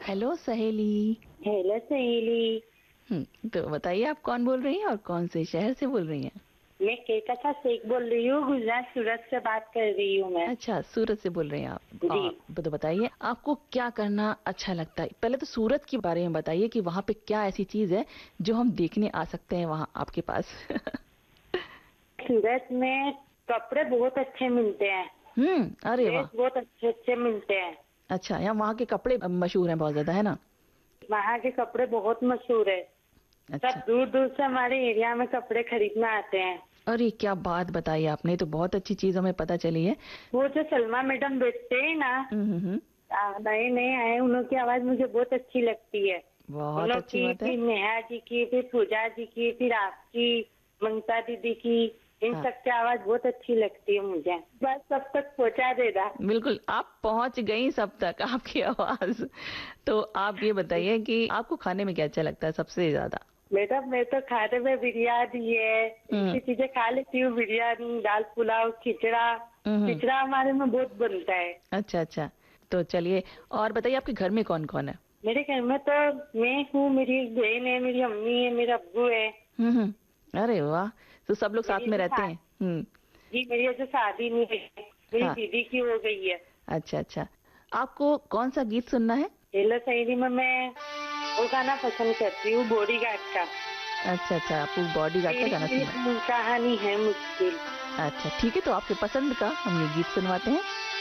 Hello सहेली। Hello सहेली। तो बताइए आप कौन बोल रही हैं और कौन से शहर से बोल रही हैं? मैं केकथा शेख बोल रही हूँ, गुजरात सूरत से बात कर रही हूँ मैं। अच्छा, सूरत से बोल रही हैं आप। जी। तो बताइए आपको क्या करना अच्छा लगता है। पहले तो सूरत के बारे में बताइए कि वहाँ पे क्या ऐसी चीज है जो हम देखने आ सकते हैं वहाँ आपके पास। सूरत में कपड़े बहुत अच्छे मिलते हैं। अरे ड्रेस वाह। बहुत अच्छे अच्छे मिलते हैं। अच्छा, यहाँ वहाँ के कपड़े मशहूर हैं बहुत ज्यादा, है ना? वहाँ के कपड़े बहुत मशहूर है। अच्छा। सब दूर दूर से हमारे एरिया में कपड़े खरीदने आते हैं। अरे क्या बात बताई आपने, तो बहुत अच्छी चीज हमें पता चली है। वो जो सलमा मैडम बेचते हैं ना, हम्म। नए नए आए, उनकी आवाज मुझे बहुत अच्छी लगती है। बहुत अच्छी उनकी, बात है। फिर नेहा जी की, फिर पूजा जी की, फिर आपकी, ममता दीदी की, इन हाँ, सबकी आवाज बहुत अच्छी लगती है मुझे। बस सब तक पहुंचा देगा। बिल्कुल आप पहुंच गई सब तक आपकी आवाज। तो आप ये बताइए कि आपको खाने में क्या अच्छा लगता है सबसे ज्यादा? मैडम मैं तो खाने में बिरयानी है, हम्म। ऐसी चीजें खा लेती हूँ। बिरयानी, दाल पुलाव, खिचड़ा। हम्म। खिचड़ा हमारे में बहुत बनता है। अच्छा अच्छा। तो चलिए, और बताइए आपके घर में कौन कौन है? मेरे घर में तो मैं हूँ, मेरी एक बहन है, मेरी अम्मी है, मेरा अब्बू है। अरे वाह। तो सब लोग मेरी साथ में जो रहते हैं। जी, मेरी जो शादी नहीं है, मेरी हाँ। दीदी की हो गई है। अच्छा अच्छा। आपको कौन सा गीत सुनना है? हेलो सहेली में मैं वो गाना पसंद करती हूँ, बॉडीगार्ड का। अच्छा अच्छा, आपको बॉडी गार्ड का तेरी गाना सुनना है। मेरी कहानी है मुश्किल। अच्छा ठीक है, तो आपके पसंद का हम ये गीत सुनवाते हैं।